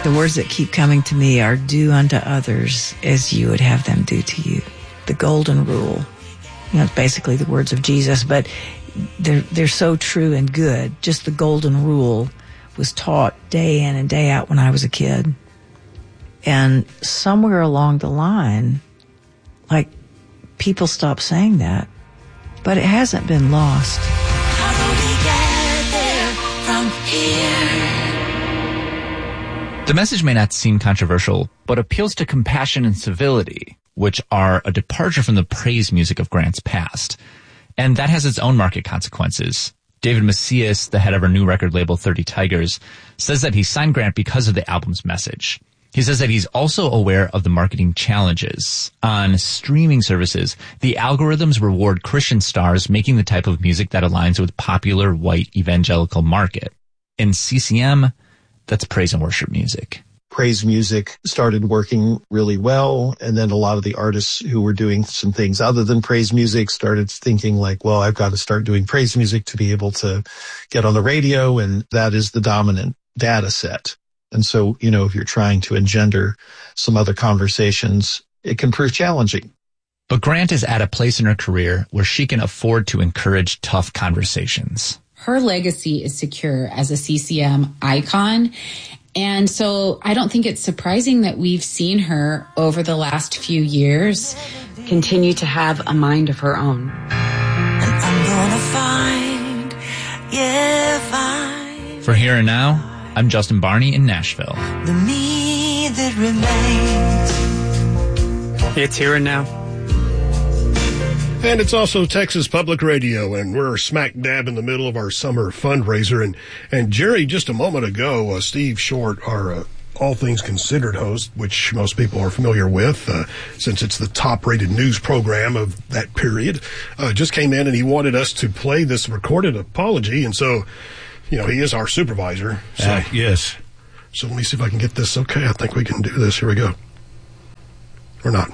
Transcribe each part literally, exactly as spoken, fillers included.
The words that keep coming to me are do unto others as you would have them do to you. The golden rule. You know, it's basically the words of Jesus, but they're, they're so true and good. Just the golden rule was taught day in and day out when I was a kid. And somewhere along the line, like, people stopped saying that. But it hasn't been lost. How do we get there from here? The message may not seem controversial, but appeals to compassion and civility, which are a departure from the praise music of Grant's past. And that has its own market consequences. David Macias, the head of our new record label thirty Tigers, says that he signed Grant because of the album's message. He says that he's also aware of the marketing challenges. On streaming services, the algorithms reward Christian stars making the type of music that aligns with popular white evangelical market. In C C M, that's praise and worship music. Praise music started working really well, and then a lot of the artists who were doing some things other than praise music started thinking like, well, I've got to start doing praise music to be able to get on the radio, and that is the dominant data set. And so, you know, if you're trying to engender some other conversations, it can prove challenging. But Grant is at a place in her career where she can afford to encourage tough conversations. Her legacy is secure as a C C M icon. And so I don't think it's surprising that we've seen her over the last few years continue to have a mind of her own. And I'm gonna find, yeah, find. For Here and Now, I'm Justin Barney in Nashville. The me that remains. It's Here and Now. And it's also Texas Public Radio, and we're smack dab in the middle of our summer fundraiser. And, and Jerry, just a moment ago, uh, Steve Short, our uh, All Things Considered host, which most people are familiar with, uh, since it's the top-rated news program of that period, uh, just came in and he wanted us to play this recorded apology. And so, you know, he is our supervisor. So, uh, yes. So let me see if I can get this. Okay, I think we can do this. Here we go. Or not.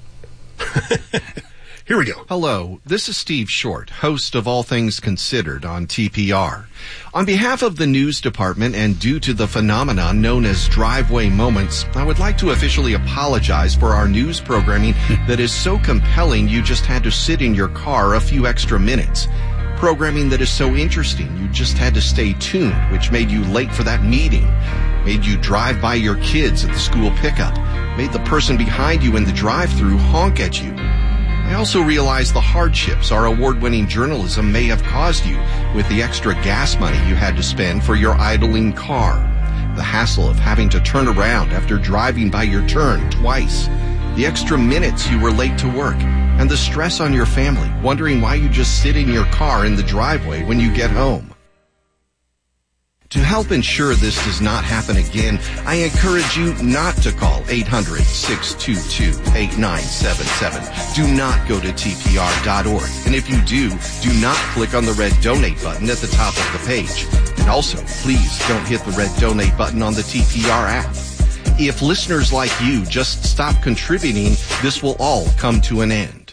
Here we go. Hello, this is Steve Short, host of All Things Considered on T P R. On behalf of the news department and due to the phenomenon known as driveway moments, I would like to officially apologize for our news programming that is so compelling you just had to sit in your car a few extra minutes. Programming that is so interesting you just had to stay tuned, which made you late for that meeting, made you drive by your kids at the school pickup, made the person behind you in the drive-thru honk at you. I also realize the hardships our award-winning journalism may have caused you with the extra gas money you had to spend for your idling car, the hassle of having to turn around after driving by your turn twice, the extra minutes you were late to work, and the stress on your family, wondering why you just sit in your car in the driveway when you get home. To help ensure this does not happen again, I encourage you not to call eight hundred, six two two, eight nine seven seven. Do not go to T P R dot org. And if you do, do not click on the red donate button at the top of the page. And also, please don't hit the red donate button on the T P R app. If listeners like you just stop contributing, this will all come to an end.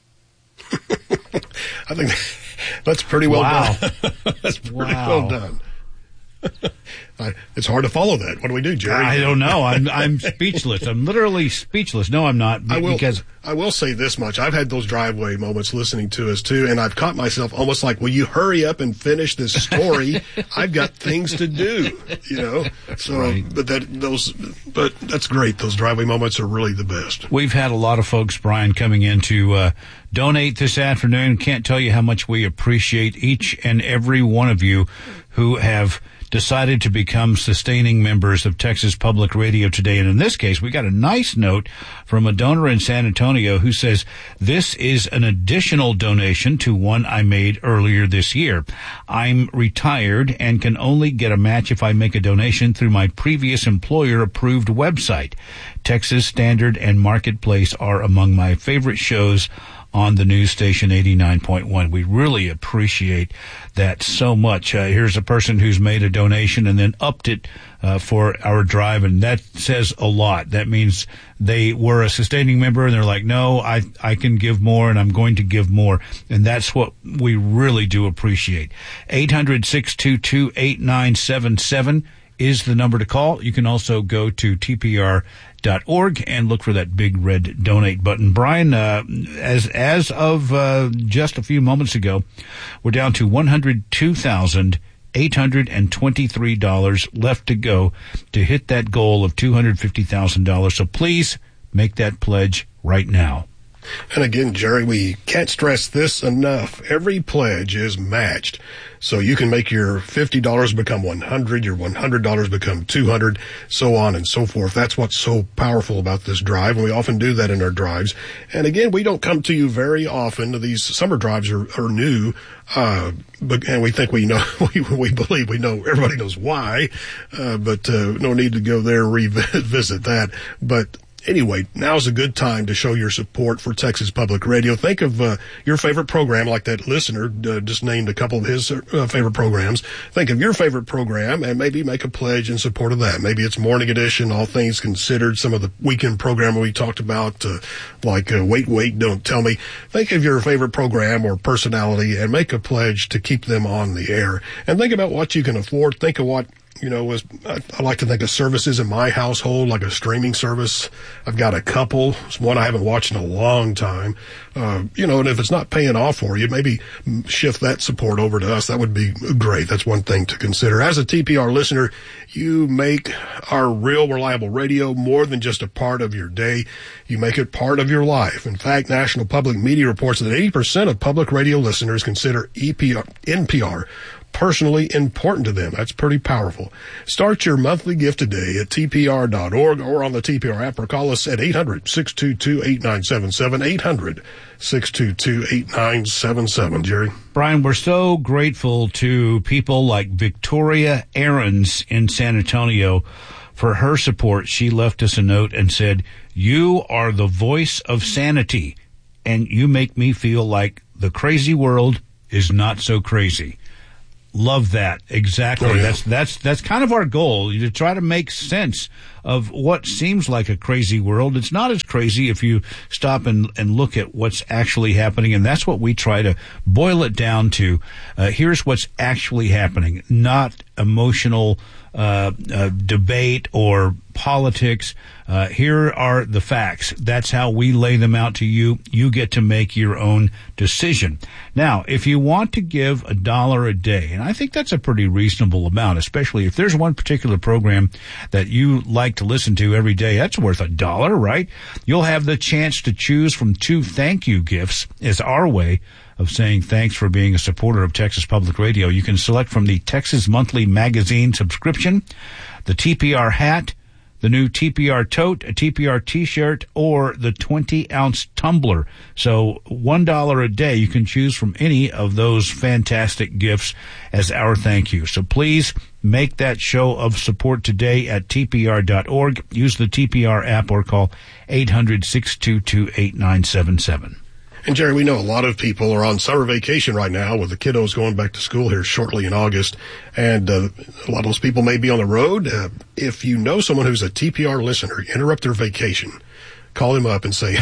I think that's pretty well wow. done. That's pretty wow. well done. I, it's hard to follow that. What do we do, Jerry? I don't know. I'm I'm speechless. I'm literally speechless. No, I'm not. I will, because I will say this much. I've had those driveway moments listening to us, too, and I've caught myself almost like, will you hurry up and finish this story? I've got things to do, you know? So, right. but that, those, but that's great. Those driveway moments are really the best. We've had a lot of folks, Brian, coming in to uh, donate this afternoon. Can't tell you how much we appreciate each and every one of you who have decided to become sustaining members of Texas Public Radio today. And in this case, we got a nice note from a donor in San Antonio who says, this is an additional donation to one I made earlier this year. I'm retired and can only get a match if I make a donation through my previous employer-approved website. Texas Standard and Marketplace are among my favorite shows on the news station eighty-nine point one. We really appreciate that so much. Uh, here's a person who's made a donation and then upped it uh, for our drive, and that says a lot. That means they were a sustaining member, and they're like, no, I, I can give more, and I'm going to give more. And that's what we really do appreciate. eight hundred, six two two, eight nine seven seven is the number to call. You can also go to T P R dot org and look for that big red donate button. Brian, uh, as as of uh, just a few moments ago, we're down to one hundred two thousand eight hundred twenty-three dollars left to go to hit that goal of two hundred fifty thousand dollars. So please make that pledge right now. And again, Jerry, we can't stress this enough. Every pledge is matched. So you can make your fifty dollars become one hundred dollars, your one hundred dollars become two hundred dollars, so on and so forth. That's what's so powerful about this drive, and we often do that in our drives. And again, we don't come to you very often. These summer drives are, are new, uh, but, and we think we know, we, we believe we know, everybody knows why, uh, but uh, no need to go there and revisit that. But anyway, now's a good time to show your support for Texas Public Radio. Think of uh, your favorite program, like that listener uh, just named a couple of his uh, favorite programs. Think of your favorite program and maybe make a pledge in support of that. Maybe it's Morning Edition, All Things Considered, some of the weekend programming we talked about, uh, like uh, Wait, Wait, Don't Tell Me. Think of your favorite program or personality and make a pledge to keep them on the air. And think about what you can afford. Think of what You know, was, I, I like to think of services in my household, like a streaming service. I've got a couple. It's one I haven't watched in a long time. Uh, you know, and if it's not paying off for you, maybe shift that support over to us. That would be great. That's one thing to consider. As a T P R listener, you make our real reliable radio more than just a part of your day. You make it part of your life. In fact, National Public Media reports that eighty percent of public radio listeners consider E P R, N P R personally important to them. That's pretty powerful. Start your monthly gift today at T P R dot org or on the T P R app, or call us at eight hundred, six two two, eight nine seven seven, eight hundred, six two two, eight nine seven seven. Jerry? Brian, we're so grateful to people like Victoria Aarons in San Antonio for her support. She left us a note and said, "You are the voice of sanity, and you make me feel like the crazy world is not so crazy." Love that. Exactly. Oh, yeah. That's, that's, that's kind of our goal, to try to make sense of what seems like a crazy world. It's not as crazy if you stop and, and look at what's actually happening. And that's what we try to boil it down to. Uh, here's what's actually happening, not emotional, uh, uh, debate or politics. Uh, here are the facts. That's how we lay them out to you. You get to make your own decision. Now, if you want to give a dollar a day, and I think that's a pretty reasonable amount, especially if there's one particular program that you like to listen to every day, that's worth a dollar, right? You'll have the chance to choose from two thank you gifts as our way of saying thanks for being a supporter of Texas Public Radio. You can select from the Texas Monthly Magazine subscription, the T P R hat, the new T P R tote, a T P R t-shirt, or the twenty-ounce tumbler. So one dollar a day, you can choose from any of those fantastic gifts as our thank you. So please make that show of support today at T P R dot org. Use the T P R app or call eight hundred, six two two, eight nine seven seven. And Jerry, we know a lot of people are on summer vacation right now with the kiddos going back to school here shortly in August. And uh, a lot of those people may be on the road. Uh, if you know someone who's a T P R listener, interrupt their vacation. Call him up and say,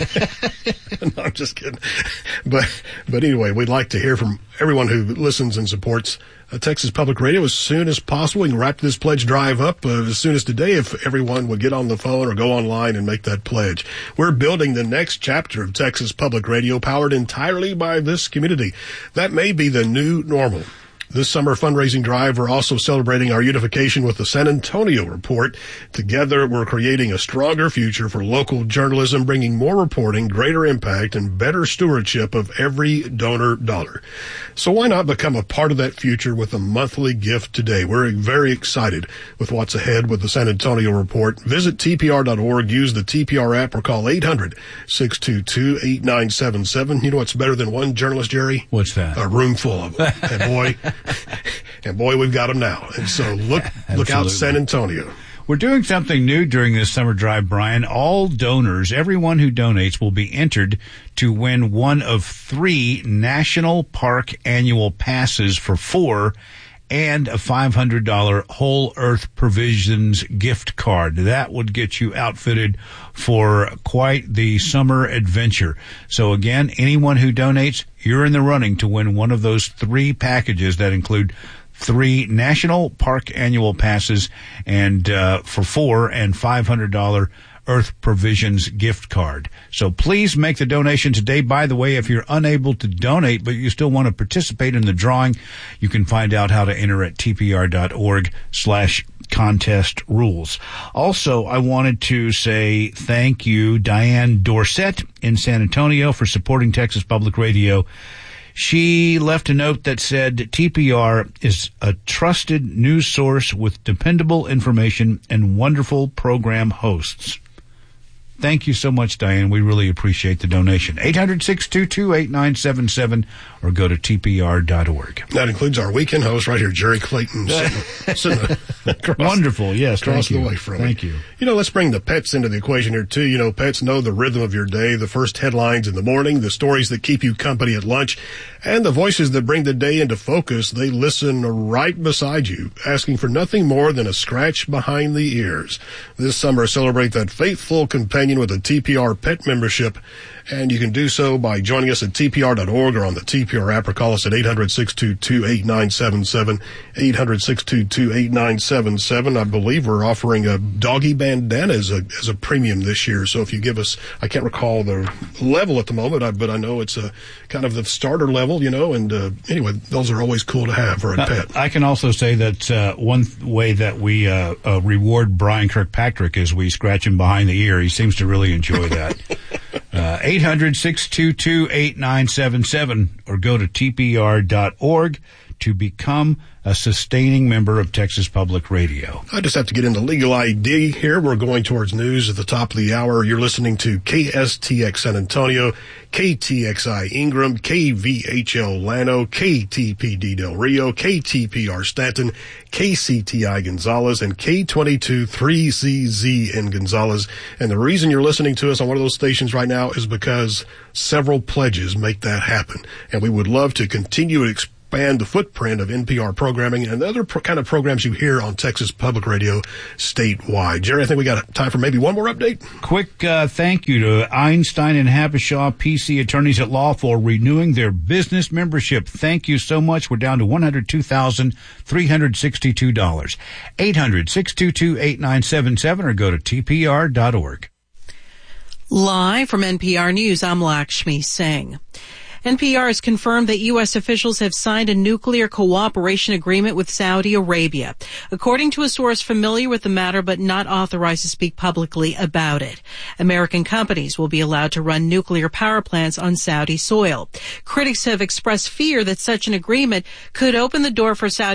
no, I'm just kidding. But, but anyway, we'd like to hear from everyone who listens and supports uh, Texas Public Radio as soon as possible. We can wrap this pledge drive up uh, as soon as today if everyone would get on the phone or go online and make that pledge. We're building the next chapter of Texas Public Radio, powered entirely by this community. That may be the new normal. This summer fundraising drive, we're also celebrating our unification with the San Antonio Report. Together, we're creating a stronger future for local journalism, bringing more reporting, greater impact, and better stewardship of every donor dollar. So why not become a part of that future with a monthly gift today? We're very excited with what's ahead with the San Antonio Report. Visit T P R dot org, use the T P R app, or call eight hundred, six two two, eight nine seven seven. You know what's better than one journalist, Jerry? What's that? A room full of them. And boy... And boy, we've got them now. And so look, look out, San Antonio. We're doing something new during this summer drive, Brian. All donors, everyone who donates, will be entered to win one of three National Park annual passes for four and a five hundred dollars Whole Earth Provisions gift card. That would get you outfitted for quite the summer adventure. So again, anyone who donates, you're in the running to win one of those three packages that include three National Park Annual Passes and uh, for four and five hundred dollars Earth Provisions gift card. So please make the donation today. By the way, if you're unable to donate, but you still want to participate in the drawing, you can find out how to enter at tpr.org slash contest rules. Also, I wanted to say thank you, Diane Dorset in San Antonio, for supporting Texas Public Radio. She left a note that said T P R is a trusted news source with dependable information and wonderful program hosts. Thank you so much, Diane. We really appreciate the donation. eight hundred, six two two, eight nine seven seven or go to T P R dot org. That includes our weekend host right here, Jerry Clayton. Sitting, sitting across, Wonderful. Yes. Across thank the you. way from Thank me. you. You know, let's bring the pets into the equation here, too. You know, pets know the rhythm of your day, the first headlines in the morning, the stories that keep you company at lunch, and the voices that bring the day into focus. They listen right beside you, asking for nothing more than a scratch behind the ears. This summer, celebrate that faithful companion with a T P R pet membership, and you can do so by joining us at T P R dot org or on the T P R app, or call us at eight hundred, six two two, eight nine seven seven, eight hundred, six two two, eight nine seven seven. I believe we're offering a doggy bandana as a, as a premium this year. So if you give us, I can't recall the level at the moment, but I know it's a kind of the starter level, you know, and uh, anyway, those are always cool to have for a pet. I can also say that uh, one th- way that we uh, uh, reward Brian Kirkpatrick is we scratch him behind the ear. He seems to really enjoy that. Uh, eight hundred, six two two, eight nine seven seven or go to T P R dot org to become a sustaining member of Texas Public Radio. I just have to get into legal I D here. We're going towards news at the top of the hour. You're listening to K S T X San Antonio, K T X I Ingram, K V H L Llano, K T P D Del Rio, K T P R Stanton, K C T I Gonzales, and K twenty-two three C Z in Gonzales. And the reason you're listening to us on one of those stations right now is because several pledges make that happen. And we would love to continue to expand the footprint of N P R programming and the other pro- kind of programs you hear on Texas Public Radio statewide. Jerry, I think we got time for maybe one more update. Quick uh, thank you to Einstein and Habishaw P C Attorneys at Law for renewing their business membership. Thank you so much. We're down to one hundred two thousand three hundred sixty-two dollars. eight hundred, six two two, eight nine seven seven or go to T P R dot org. Live from N P R News, I'm Lakshmi Singh. N P R has confirmed that U S officials have signed a nuclear cooperation agreement with Saudi Arabia, according to a source familiar with the matter but not authorized to speak publicly about it. American companies will be allowed to run nuclear power plants on Saudi soil. Critics have expressed fear that such an agreement could open the door for Saudi